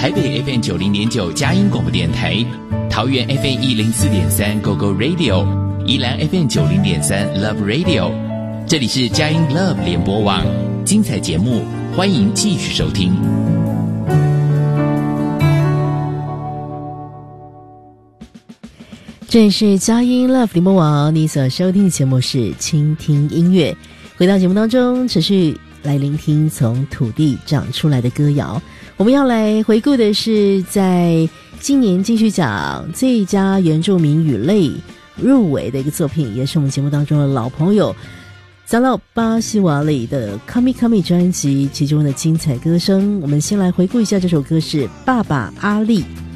台北 FM 90.9佳音广播电台，桃园 FM 104.3 GO GO Radio， 宜兰 FM 90.3 Love Radio。这里是佳音 Love 联播网，精彩节目欢迎继续收听。 这里是佳音 Love 联播网，你所收听的节目是倾听音乐。回到节目当中，持续来聆听从土地长出来的歌谣。我们要来回顾的是在今年金曲奖最佳原住民语类入围的一个作品，也是我们节目当中的老朋友扎老巴西瓦里的 Kami Kami 专辑其中的精彩歌声。我们先来回顾一下，这首歌是爸爸阿力。